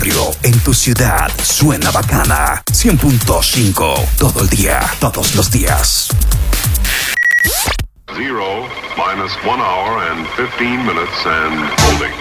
En tu ciudad suena bacana. 100.5 todo el día, todos los días. 0 minus 1 hour and 15 minutes and holding.